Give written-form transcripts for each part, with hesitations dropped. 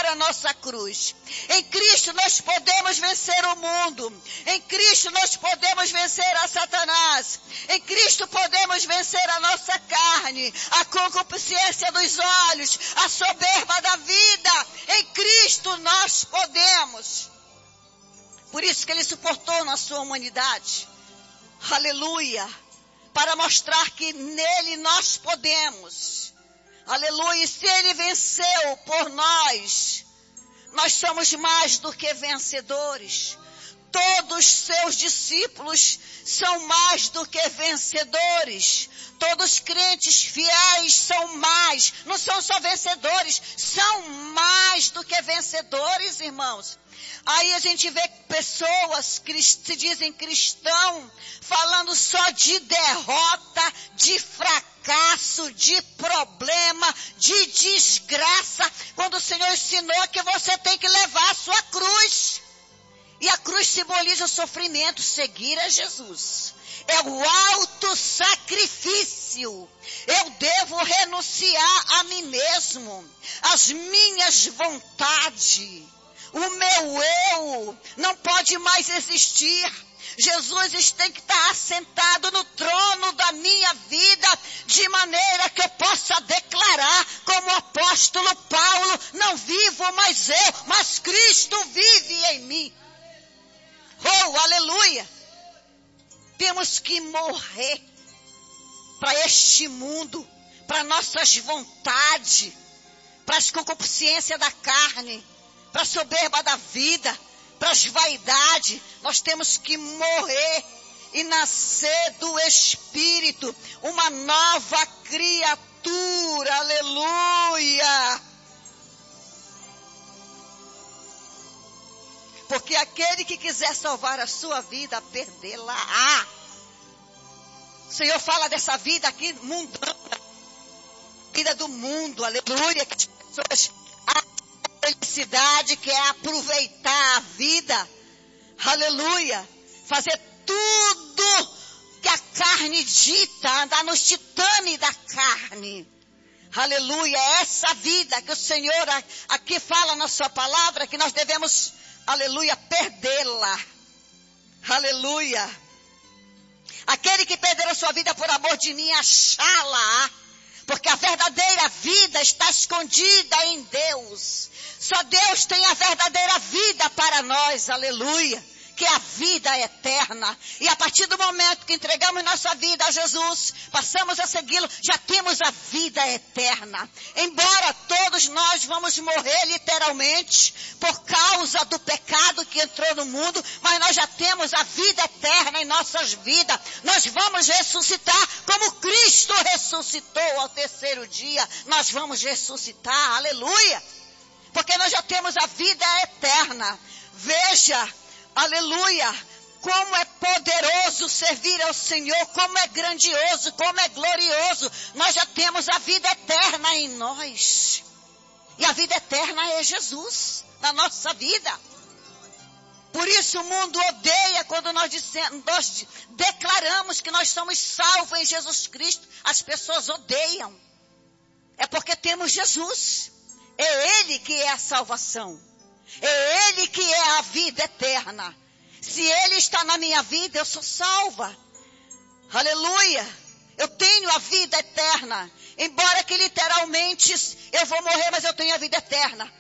a nossa cruz. Em Cristo nós podemos vencer o mundo. Em Cristo nós podemos vencer a Satanás. Em Cristo podemos vencer a nossa carne, a concupiscência dos olhos, a soberba da vida. Em Cristo nós podemos. Por isso que ele suportou na sua humanidade. Aleluia. Para mostrar que nele nós podemos. Aleluia. E se ele venceu por nós, nós somos mais do que vencedores. Todos os seus discípulos são mais do que vencedores. Todos os crentes fiéis são mais. Não são só vencedores, são mais do que vencedores, irmãos. Aí a gente vê pessoas que se dizem cristão, falando só de derrota, de fracasso, de problema, de desgraça, quando o Senhor ensinou que você tem que levar a sua cruz. E a cruz simboliza o sofrimento, seguir a Jesus. É o autossacrifício. Eu devo renunciar a mim mesmo, as minhas vontades. O meu eu não pode mais existir. Jesus tem que estar assentado no trono da minha vida, de maneira que eu possa declarar, como o apóstolo Paulo, não vivo mais eu, mas Cristo vive em mim. Oh, aleluia! Temos que morrer para este mundo, para nossas vontades, para as concupiscências da carne, para a soberba da vida, para as vaidades. Nós temos que morrer e nascer do Espírito, uma nova criatura, aleluia! Porque aquele que quiser salvar a sua vida, perdê-la. O Senhor fala dessa vida aqui mundana, vida do mundo, aleluia, que as pessoas felicidade, que é aproveitar a vida, aleluia, fazer tudo que a carne dita, andar nos titanes da carne, aleluia, é essa vida que o Senhor aqui fala na sua palavra, que nós devemos, aleluia, perdê-la, aleluia. Aquele que perder a sua vida por amor de mim, achá-la, porque a verdadeira vida está escondida em Deus. Só Deus tem a verdadeira vida para nós, aleluia, que é a vida eterna. E a partir do momento que entregamos nossa vida a Jesus, passamos a segui-lo, já temos a vida eterna. Embora todos nós vamos morrer literalmente por causa do pecado que entrou no mundo, mas nós já temos a vida eterna em nossas vidas. Nós vamos ressuscitar como Cristo ressuscitou ao terceiro dia. Nós vamos ressuscitar, aleluia, porque nós já temos a vida eterna. Veja, aleluia, como é poderoso servir ao Senhor, como é grandioso, como é glorioso. Nós já temos a vida eterna em nós. E a vida eterna é Jesus na nossa vida. Por isso o mundo odeia quando nós declaramos que nós somos salvos em Jesus Cristo. As pessoas odeiam. É porque temos Jesus. É Ele que é a salvação. É Ele que é a vida eterna. Se Ele está na minha vida, eu sou salva. Aleluia. Eu tenho a vida eterna. Embora que literalmente eu vou morrer, mas eu tenho a vida eterna.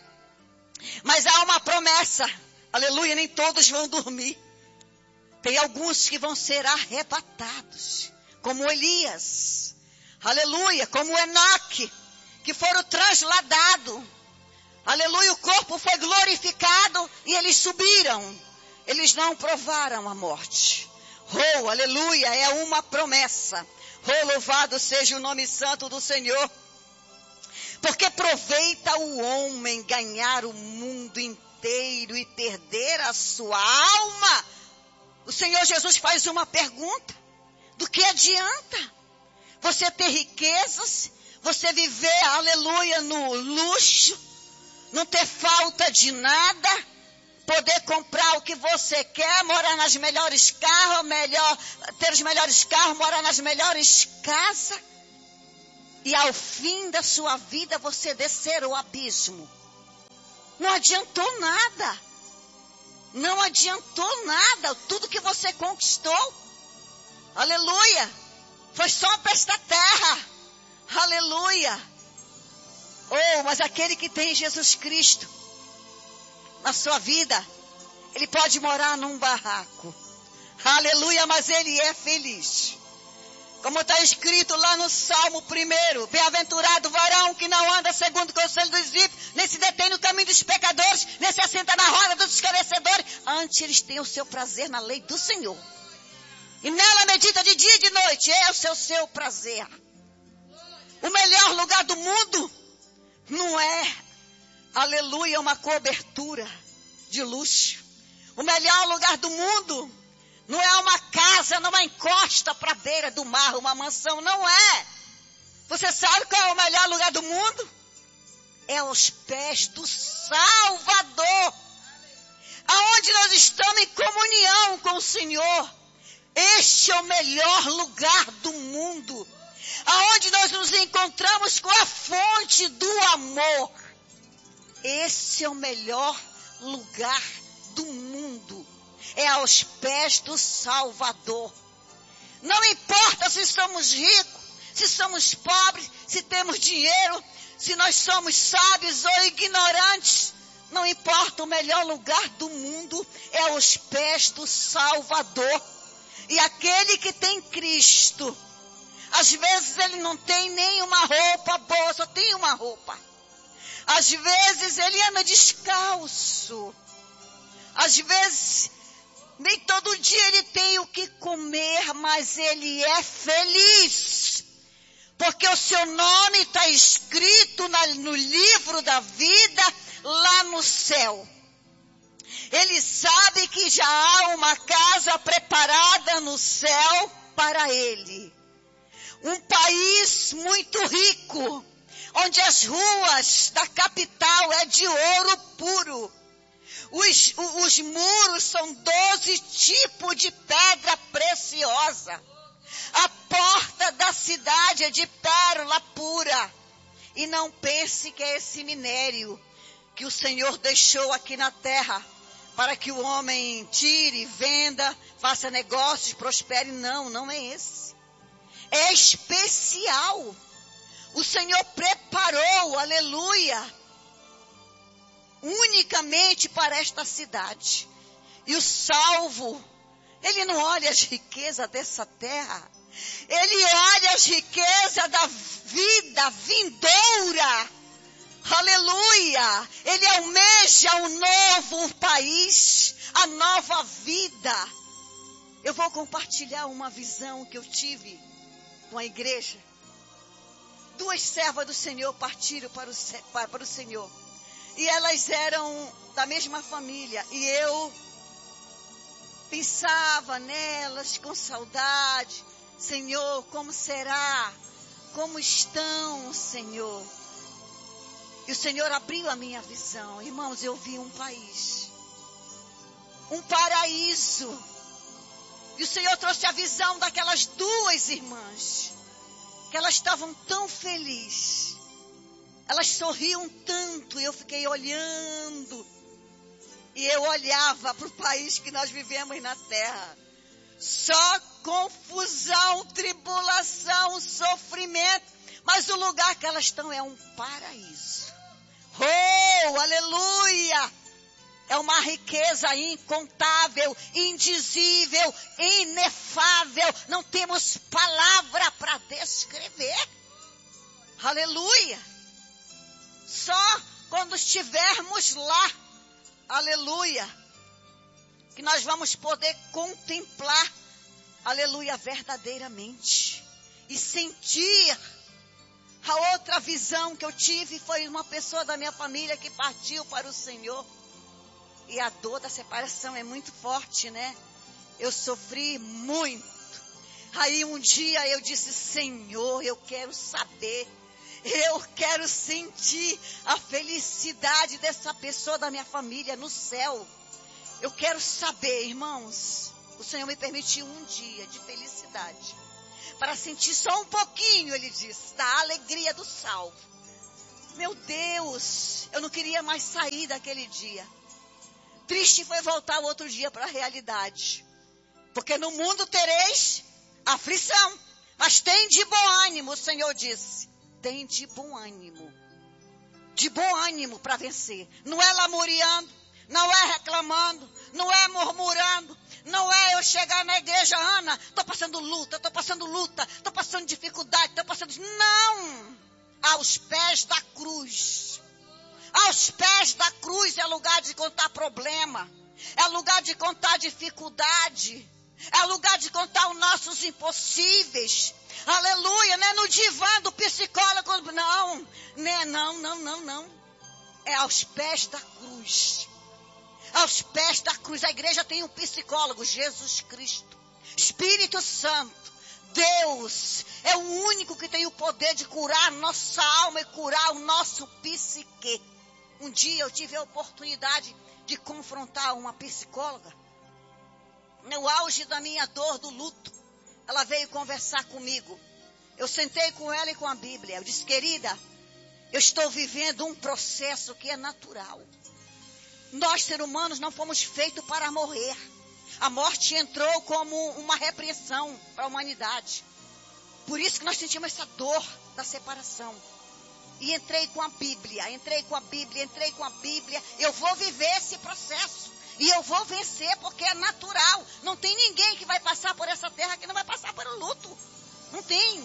Mas há uma promessa. Aleluia, nem todos vão dormir. Tem alguns que vão ser arrebatados. Como Elias. Aleluia, como Enoque, que foram trasladados. Aleluia, o corpo foi glorificado e eles subiram. Eles não provaram a morte. Oh, aleluia, é uma promessa. Oh, louvado seja o nome santo do Senhor. Porque aproveita o homem ganhar o mundo inteiro e perder a sua alma. O Senhor Jesus faz uma pergunta. Do que adianta você ter riquezas, você viver, aleluia, no luxo, não ter falta de nada, poder comprar o que você quer, morar nas melhores carros, ter os melhores carros, morar nas melhores casas, e ao fim da sua vida você descer o abismo. Não adiantou nada. Não adiantou nada. Tudo que você conquistou, aleluia, foi só para esta terra. Aleluia. Oh, mas aquele que tem Jesus Cristo na sua vida, ele pode morar num barraco. Aleluia, mas ele é feliz. Como está escrito lá no Salmo 1, bem-aventurado o varão que não anda segundo o conselho dos ímpios, nem se detém no caminho dos pecadores, nem se assenta na roda dos escarnecedores. Antes eles têm o seu prazer na lei do Senhor. E nela medita de dia e de noite. É o seu prazer. O melhor lugar do mundo não é, aleluia, uma cobertura de luxo. O melhor lugar do mundo não é uma casa, numa encosta para a beira do mar, uma mansão, não é. Você sabe qual é o melhor lugar do mundo? É aos pés do Salvador. Aonde nós estamos em comunhão com o Senhor. Este é o melhor lugar do mundo. Aonde nós nos encontramos com a fonte do amor. Esse é o melhor lugar do mundo. É aos pés do Salvador. Não importa se somos ricos, se somos pobres, se temos dinheiro, se nós somos sábios ou ignorantes. Não importa, o melhor lugar do mundo é aos pés do Salvador. E aquele que tem Cristo, às vezes ele não tem nenhuma roupa boa, só tem uma roupa. Às vezes ele anda descalço. Às vezes nem todo dia ele tem o que comer, mas ele é feliz. Porque o seu nome está escrito no livro da vida lá no céu. Ele sabe que já há uma casa preparada no céu para ele. Um país muito rico, onde as ruas da capital é de ouro puro. Os muros são 12 tipos de pedra preciosa. A porta da cidade é de pérola pura. E não pense que é esse minério que o Senhor deixou aqui na terra para que o homem tire, venda, faça negócios, prospere. Não, não é esse. É especial. O Senhor preparou, aleluia, unicamente para esta cidade. E o salvo, ele não olha as riquezas dessa terra. Ele olha as riquezas da vida vindoura. Aleluia. Ele almeja um novo país, a nova vida. Eu vou compartilhar uma visão que eu tive com a igreja. 2 servas do Senhor partiram para o Senhor. E elas eram da mesma família. E eu pensava nelas com saudade. Senhor, como será? Como estão, Senhor? E o Senhor abriu a minha visão. Irmãos, eu vi um país. Um paraíso. E o Senhor trouxe a visão daquelas 2 irmãs. Que elas estavam tão felizes. Elas sorriam tanto, eu fiquei olhando. E eu olhava para o país que nós vivemos na terra. Só confusão, tribulação, sofrimento. Mas o lugar que elas estão é um paraíso. Oh, aleluia! É uma riqueza incontável, indizível, inefável. Não temos palavra para descrever. Aleluia! Só quando estivermos lá, aleluia, que nós vamos poder contemplar, aleluia, verdadeiramente. E sentir. A outra visão que eu tive foi uma pessoa da minha família que partiu para o Senhor. E a dor da separação é muito forte, né? Eu sofri muito. Aí um dia eu disse, Senhor, eu quero saber. Eu quero sentir a felicidade dessa pessoa da minha família no céu. Eu quero saber, irmãos. O Senhor me permitiu um dia de felicidade. Para sentir só um pouquinho, ele disse, da alegria do salvo. Meu Deus, eu não queria mais sair daquele dia. Triste foi voltar o outro dia para a realidade. Porque no mundo tereis aflição. Mas tem de bom ânimo, o Senhor disse. Tem de bom ânimo. De bom ânimo para vencer. Não é lamuriando, não é reclamando, não é murmurando. Não é eu chegar na igreja, Ana, estou passando luta, estou passando dificuldade, estou passando... Não! Aos pés da cruz. Aos pés da cruz é lugar de contar problema. É lugar de contar dificuldade. É lugar de contar os nossos impossíveis. Aleluia, não é no divã do psicólogo, não. Não. É aos pés da cruz. Aos pés da cruz. A igreja tem um psicólogo, Jesus Cristo. Espírito Santo. Deus é o único que tem o poder de curar a nossa alma e curar o nosso psique. Um dia eu tive a oportunidade de confrontar uma psicóloga. No auge da minha dor, do luto, ela veio conversar comigo. Eu sentei com ela e com a Bíblia. Eu disse, querida, eu estou vivendo um processo que é natural. Nós, seres humanos, não fomos feitos para morrer. A morte entrou como uma repressão para a humanidade. Por isso que nós sentimos essa dor da separação. E entrei com a Bíblia. Eu vou viver esse processo. E eu vou vencer porque é natural. Não tem ninguém que vai passar por essa terra que não vai passar por um luto. Não tem.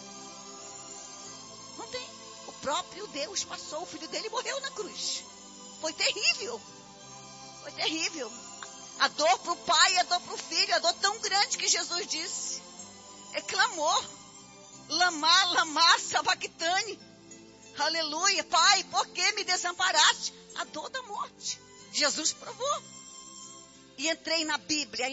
O próprio Deus passou. O filho dele morreu na cruz. Foi terrível. A dor para o pai, a dor para o filho, a dor tão grande que Jesus disse. Clamou. Lamá, sabactane. Aleluia. Pai, por que me desamparaste? A dor da morte. Jesus provou. E entrei na Bíblia.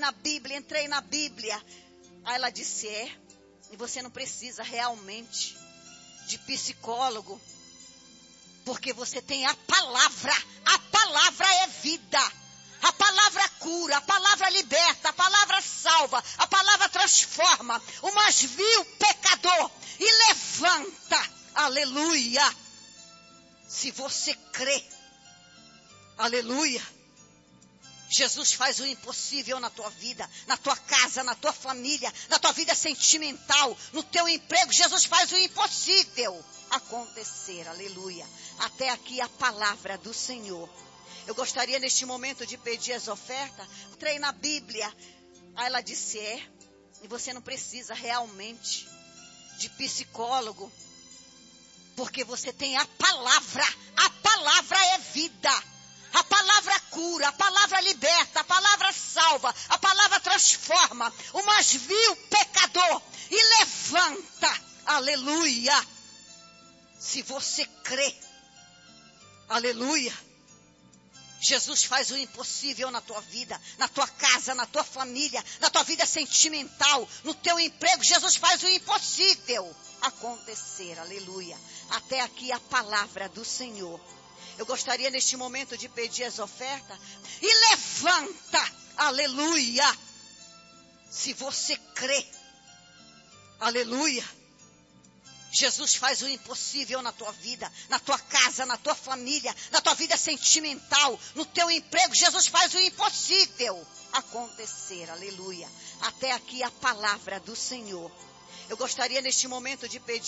Aí ela disse, e você não precisa realmente de psicólogo. Porque você tem a palavra. A palavra é vida. A palavra cura, a palavra liberta, a palavra salva, a palavra transforma o mais vil pecador e levanta. Aleluia. Se você crê, aleluia, Jesus faz o impossível na tua vida, na tua casa, na tua família, na tua vida sentimental, no teu emprego. Jesus faz o impossível acontecer, aleluia. Até aqui a palavra do Senhor. Eu gostaria neste momento de pedir as ofertas. Entrei na Bíblia. Aí ela disse, e você não precisa realmente de psicólogo. Porque você tem a palavra. A palavra é vida. A palavra cura, a palavra liberta, a palavra salva, a palavra transforma o mais vil pecador e levanta. Aleluia. Se você crê, aleluia, Jesus faz o impossível na tua vida, na tua casa, na tua família, na tua vida sentimental, no teu emprego. Jesus faz o impossível acontecer, aleluia. Até aqui a palavra do Senhor. Eu gostaria neste momento de pedir as ofertas. E levanta, aleluia. Se você crê, aleluia, Jesus faz o impossível na tua vida, na tua casa, na tua família, na tua vida sentimental, no teu emprego. Jesus faz o impossível acontecer, aleluia. Até aqui a palavra do Senhor. Eu gostaria neste momento de pedir